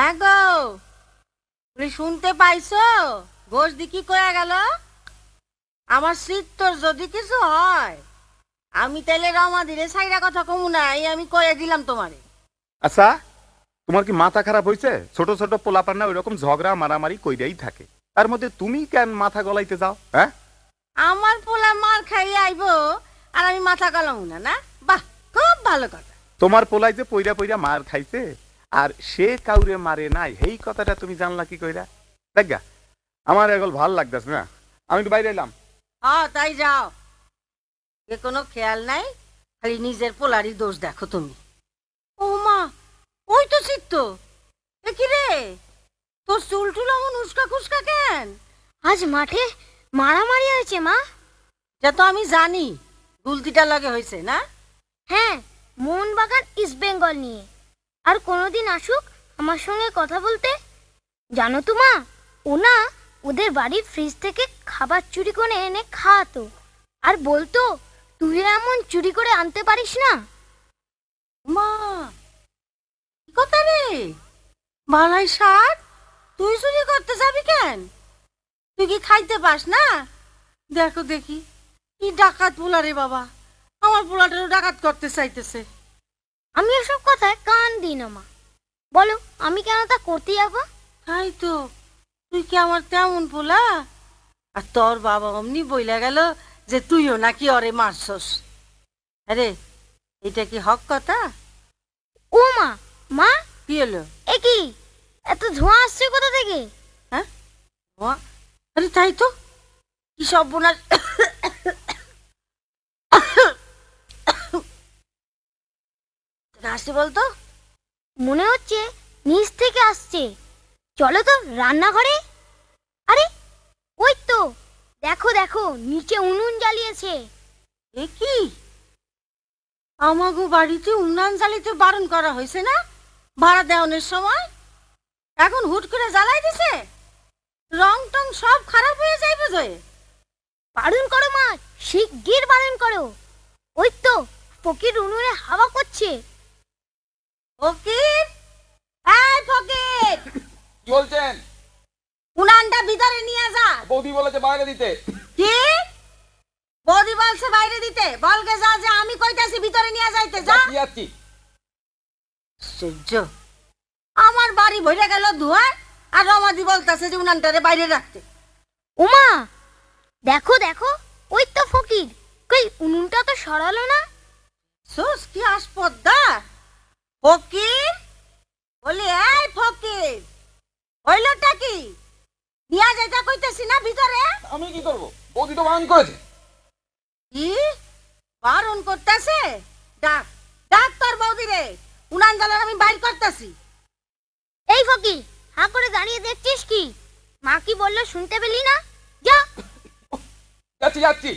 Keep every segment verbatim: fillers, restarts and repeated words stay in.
হ্যাঁ গো, তুমি শুনতে পাইছো? ঘোষ দি কি কয়ে গেল? আমার তোর যদি কিছু হয়, আমি তাইলে রমা দিলে সাইরা কথা কমু নাই, আমি কয়ে দিলাম তোমারে। আচ্ছা, তোমার কি মাথা খারাপ হয়েছে? ছোট ছোট পোলাপান্না ওই রকম ঝগড়া মারামারি কইরাই থাকে, তার মধ্যে তুমি কেন মাথা গলাইতে যাও? হ্যাঁ, আমার পোলা মার খাইয়ে আইবো আর আমি মাথা গলামু না? না, বাহ, খুব ভালো কথা। তোমার পোলাই যে পইরা পইরা মার খাইছে আর সে কাউরে মারে নাই, এই কথাটা তুমি জানলা কি কইরা? দেখা আমার এখন ভাল লাগতেছে না, আমি একটু বাইরে এলাম। হ্যাঁ তাই যাও, এ কোনো খেয়াল নাই, খালি নিজের পোলারই দোষ দেখো তুমি। ও মা, ওই তো চিত্ত। এ কি রে, তোর চুল টুল এমন উস্কা খুস্কা কেন? আজ মাঠে মারামারি হয়েছে মা। যা তো আমি জানি, গুলতিটা লাগে হয়েছে না? হ্যাঁ, মোহনবাগান ইস্ট বেঙ্গল নিয়ে। আর কোনোদিন আসুক আমার সঙ্গে কথা বলতে। জানো তো মা, ও না ওদের বাড়ির ফ্রিজ থেকে খাবার চুরি করে এনে খাওয়াতো, আর বলতো তুই এমন চুরি করে আনতে পারিস না। মা, কি কথা রে? বালাই ষাট, তুই চুরি করতে যাবি কেন? তুই কি খাইতে পাস না? দেখো দেখি, কি ডাকাত পোলা রে বাবা, আমার পোলাটারও ডাকাত করতে চাইতেছে। আমি এসব কথায় কান দিই না মা। বলো, আমি কেন তা করতে যাবো? তাই তো, তুই কি আমার তেমন পোলা? আর তোর বাবা অমনি বইলা গেল যে তুইও নাকি অরে মারছস। আরে, এটা কি হক কথা? ও মা, মা কি হলো? এ কি এত ধোঁয়া আসছে কোথা থেকে? হ্যাঁ, আরে তাই তো, কি সর্বনাশ! আসছে বলতো? মনে হচ্ছে নিচ থেকে আসছে। চলো তো রান্নাঘরে। আরে ওই তো, দেখো দেখো, নিচে উনুন জ্বালিয়েছে। এ কি, আমাগো বাড়িতে উনান জ্বালিতে বারণ করা হয়েছে না ভাড়া দেওয়ানোর সময়? এখন হুট করে জ্বালাই দিছে, রং টং সব খারাপ হয়ে যাইবে যে। বারণ করো মা, শিগগির বারণ করো। ওই তো ফকির উনুনে হাওয়া করছে। ফকির, এই ফকির, কি বলছেন? উনানটা ভিতরে নিয়ে যা। বৌদি বলেছে বাইরে দিতে। কি? বৌদি বলছে বাইরে দিতে? বলকে যা যে আমি কইতাছি ভিতরে নিয়ে যাইতে, যা। যাচ্ছি। সহ্য, আমার বাড়ি ভরে গেল ধোঁয়ায়, আর রমাদি বলতাছে যে উনানটারে বাইরে রাখতে। ওমা, দেখো দেখো, ওই তো ফকির। কই উনুনটা তো সরালো না। সোস কি আসপদ্দা! ফকির বলি, এই ফকির, হইলটা কি? নিয়ে যাইতে কইতেছি না ভিতরে। আমি কি করব? বৌদি তো বারণ করেছে। কি বারণ করতেছে? ডাক ডাক তোর বৌদি রে, উনান জ্বালার আমি বাইর করতেছি। এই ফকির, হা করে দাঁড়িয়ে দেখছিস কি? মা কি বললো শুনতে পেলি না? যা। যাচ্ছি যাচ্ছি।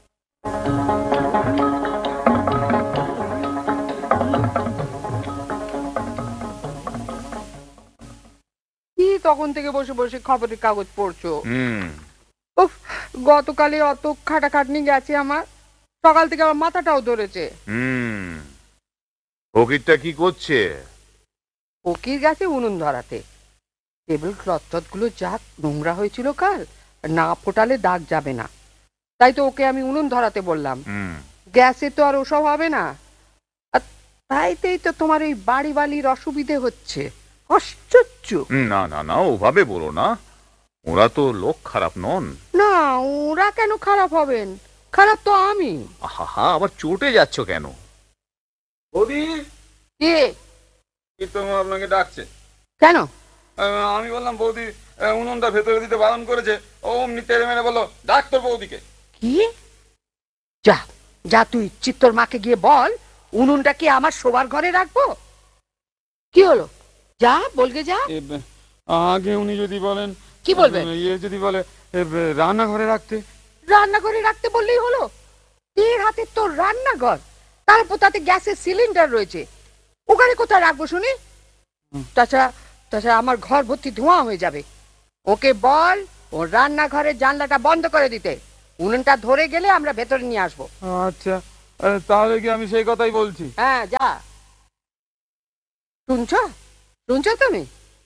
কি তখন থেকে বসে বসে খবরের কাগজ পড়ছো? হুম, উফ, গতকালে অত খাটাখাটনি গেছে আমার, সকাল থেকে আমার মাথাটাও ধরেছে। হুম, ফকিরটা কি করছে? ফকির গেছে উনুন ধরাতে। টেবিল ক্লথ গুলো যা নোংরা হয়েছিল কাল, না ফোটালে দাগ যাবে না। তাই তো ওকে আমি উনুন ধরাতে বললাম। হুম, গ্যাসে তো আর ওসব হবে না। আর তাইতেই তো তোমার এই বাড়ি বাড়ির অসুবিধে হচ্ছে। আশ্চর্য! না না না, ওভাবে বলো না, ওরা তো লোক খারাপ নন। না, ওরা কেন খারাপ হবেন? খারাপ তো আমি। আহা, আবার চটে যাচ্ছ কেন? বৌদি, কে? কীর্তন আপনাকে ডাকছে। কেন? আমি বললাম বৌদি উনুনটা ভেতরে দিতে বারণ করেছে, অমনি তেড়ে মেরে বললো ডাক তোর বৌদিকে। কি? যা যা, তুই চিত্তর মাকে গিয়ে বল উনুনটা কি আমার শোবার ঘরে রাখবো। কি হলো? যা বলগে যা। আগে উনি যদি বলেন, কি বলবেন? ইয়ে যদি বলে রান্নাঘরে রাখতে। রান্নাঘরে রাখতে বললেই হলো? এর হাতে তোর রান্নাঘর, তারপর তাতে গ্যাসের সিলিন্ডার রয়েছে, ওখানে কোথায় রাখবো শুনি? তাছাড়া তাছাড়া আমার ঘর ভর্তি ধোঁয়া হয়ে যাবে। ওকে বল ও রান্নাঘরের জানলাটা বন্ধ করে দিতে। উনুনটা ধরে গেলে আমরা ভেতরে নিয়ে আসবো। আচ্ছা, তাহলে কি আমি সেই কথাই বলছি। হ্যাঁ, যা। শুনছো? শুনছো তুমি?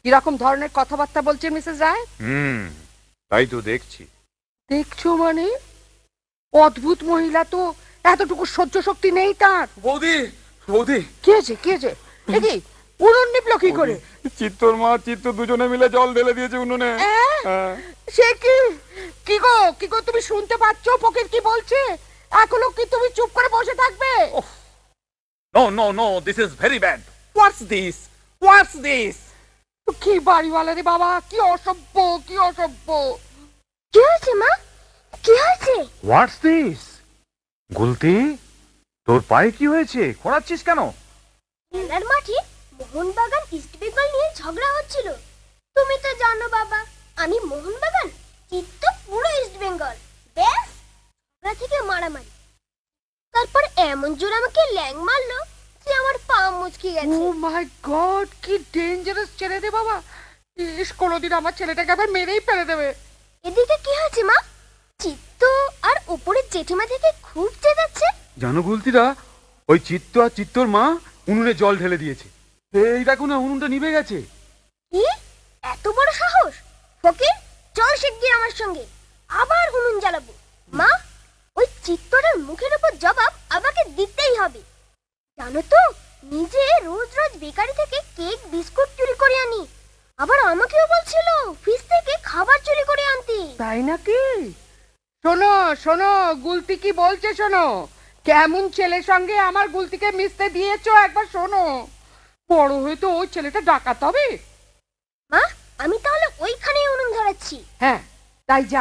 কিরকম ধরনের কথাবার্তা বলছে মিসেস রায়? হুম, তাই তো দেখছি। দেখছো মানে? অদ্ভুত মহিলা তো, এতটুকু সহ্য শক্তি নেই তার। বৌদি, বৌদি, কি হয়েছে, কি হয়েছে? দেখি উনুন নিপলো কি করে? চিত্তর মা চিত্ত দুজনে মিলে জল ঢেলে দিয়েছে উনুনে। হ্যাঁ? হ্যাঁ। সে কি? কি গো, কি গো, তুমি শুনতে পাচ্ছ ফকির কি বলছে? এখনো কি তুমি চুপ করে বসে থাকবে? No, no, no, this is very bad. What's this? What's this? কি বাড়িওয়ালা রে বাবা, কি অসভ্য, কি অসভ্য! কি হয়েছে মা? কি হয়েছে? What's this? গুলতি, তোর পায়ে কি হয়েছে? খোঁড়াচ্ছিস কেন? খেলার মাঠে মোহনবাগান ইস্ট বেঙ্গল নিয়ে ঝগড়া হচ্ছিল। তুমি তো জানো বাবা, আমি মোহনবাগান, চিত্ত পুরো ইস্ট বেঙ্গল। ব্যাস ঝগড়া থেকে মারামারি, তারপর এমন জোর আমাকে ল্যাং মারলো যে আমার পা মুচকে ও গেছে। মাই গড, কি ডেঞ্জারাস ছেলে রে বাবা! ইস, কোনোদিন আমার ছেলেটাকে আবার মেরেই ফেলে দেবে। এদিকে কি হয়েছে মা? চিত্ত আর উপরে জেঠিমা থেকে খুব চেঁচাচ্ছে। জানো গুলতিরা, ওই চিত্ত আর চিত্তর মা উনুনে জল ঢেলে দিয়েছে। এই দেখো না, উনুনটা নিভে গেছে। কি এত বড় সাহস! ফকির, চল শিগগির আমার সঙ্গে, আবার উনুন জ্বালাবো। মা, ওই চিত্তরের মুখের উপর জবাব আমাকে দিতেই হবে। জানো তো, নিজে রোজ রোজ বেকারি থেকে কেক বিস্কুট চুরি করে আনি, আবার আমাকেও বলছিল ফ্রিজ থেকে খাবার চুরি করে আনতে। তাই নাকি? শোনো শোনো, গুলতি কি বলছে শোনো। কেমন ছেলের সঙ্গে আমার গুলতিকে মিশতে দিয়েছো একবার শোনো। বড় হয়ে তো ওই ছেলেটা ডাকাত হবে। মা, আমি তাহলে ওইখানেই উনুন ধরাচ্ছি। হ্যাঁ, তাই যা।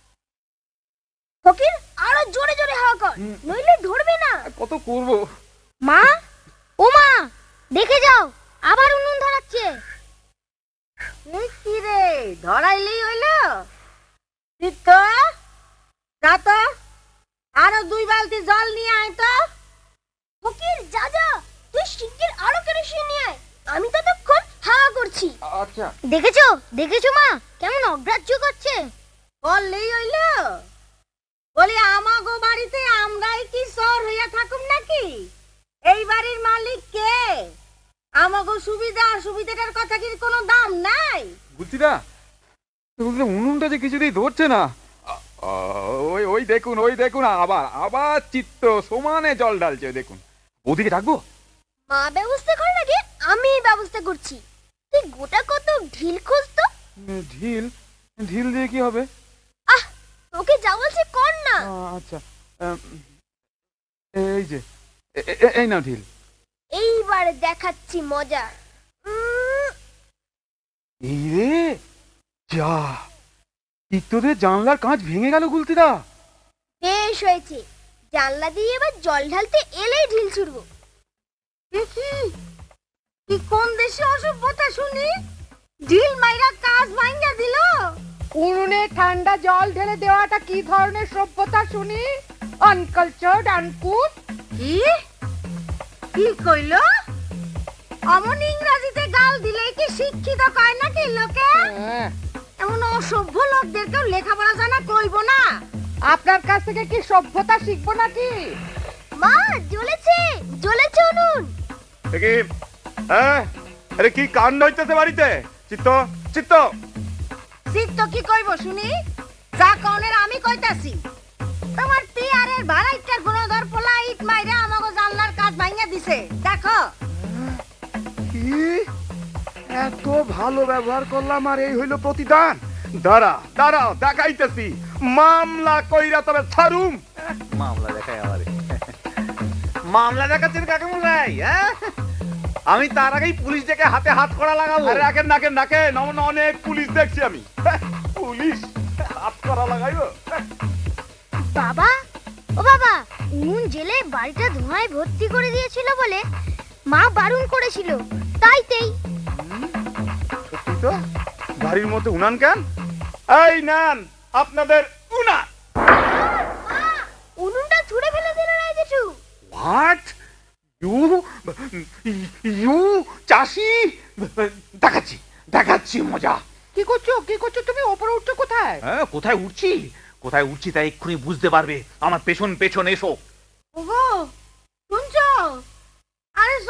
ফকির, আরো জোরে জোরে হাওয়া কর, নইলে ধরবে না। কত করব? মা, ও মা, দেখে যাও, আবার উনুন ধরাচ্ছে। এই কি রে, ধরাইলেই হইলো? চিত্ত, যা তো, আরো দুই বালতি জল নিয়ে আয় তো। ফকির, যা যা, তুই শিগগির আরো কেরোসিন নিয়ে আয়, আমি ততক্ষণ হাওয়া করছি। আচ্ছা। দেখেছো, দেখেছো মা, কেমন অগ্রাহ্য করছে। বললেই হইলো? বলি আমাগো বাড়িতে আমরাই কি চোর হইয়া থাকুম নাকি? এই বাড়ির মালিক কে? আমাগো সুবিধা অসুবিধাটার কথা কি কোনো দাম নাই? গুলতিরা, গুলতিরা, উনুনটা যে কিছুতেই ধরছে না। আ- আ, ওই ওই দেখুন, ওই দেখুন, আবার আবার চিত্ত সমানে জল ঢালছে, ওই দেখুন। ওদিকে ডাকবো? মা ব্যবস্থা করার আগে আমি ব্যবস্থা করছি। তুই গোটা কত ঢিল খুঁজতো। উম, ঢিল? ঢিল দিয়ে কি হবে? আহ, তোকে যা বলছি কর না। আ, আচ্ছা, আম, এই যে, এ- এ- এই নাও ঢিল। এইবার দেখাচ্ছি মজা। উম, এই রে, যা, চিত্তদের জানলার কাঁচ ভেঙে গেল গুলতিরা। বেশ হয়েছে, জানলা দিয়ে এবার জল ঢালতে এলেই ঢিল ছুড়বো। দেখি কি কোন দেশে অসভ্যতা শুনি, ঢিল মাইরা কাজ ভাঙ্গা দিল। উনুনে ঠান্ডা জল ঢেলে দেওয়াটা কি ধরনের সভ্যতা শুনি? আনকালচার্ড, আনকুট। কি কি কইলো? অমন ইংরাজিতে গাল দিলে কি শিক্ষিত কয় নাকি লোকে? হ্যাঁ, এমন অসভ্য লোকদেরকেও লেখাপড়া জানা কইব না। আপনার কাছ থেকে কি সভ্যতা শিখবো নাকি? মা, জ্বলেছে, জ্বলেছে উনুন। কি? হ্যাঁ, আরে কি কাণ্ড হইতেছে বাড়িতে? চিত্ত, চিত্ত, চিত্ত কি কইব শুনি? যা কনের আমি কইতাছি। তোমার পিয়ারের ভাড়াইটার গুণধর পোলা ইট মাইরে আমাগো জানলার কাজ ভাঙিয়া দিছে, দেখো। কি এত ভালো ব্যবহার করলাম আর এই হইল প্রতিদান? দাঁড়া দাঁড়াও, দেখাইতেছি। মামলা কইরা তবে ছাড়ুম। মামলা দেখায় আমারে। মামলা দেখাচ্ছেন কাকে মশাই? হ্যাঁ, আমি তার আগেই পুলিশ ডেকে হাতে হাত করা লাগাবো। আরে রাখেন নাকেন নাকে, নমন অনেক পুলিশ দেখছি আমি। হ্যাঁ, পুলিশ হাত করা লাগাইব? বাবা, ও বাবা, উনুন জেলে বাড়িটা ধোঁয়ায় ভর্তি করে দিয়েছিল বলে মা বারণ করেছিল, তাইতেই। সত্যি তো, বাড়ির মধ্যে উনান কেন? এই নেন আপনাদের উনান। মা, উনুনটা ছুঁড়ে ফেলে দিল না জেঠু। হোয়াট? ইউ ইউ চাষি, দেখাচ্ছি দেখাচ্ছি মজা। কি করছো, কি করছো তুমি? ওপরে উঠছো কোথায়? হ্যাঁ, কোথায় উঠছি, কোথায় উঠছি তা এক্ষুনি বুঝতে পারবে। আমার পেছন পেছন এসো। ওগো, শুনছো? আরে